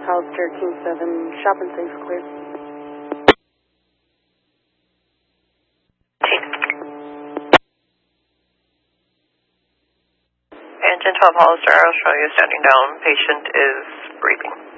Hollister, King 7, shop and things clear. Engine 12 Hollister, Australia standing down. Patient is breathing.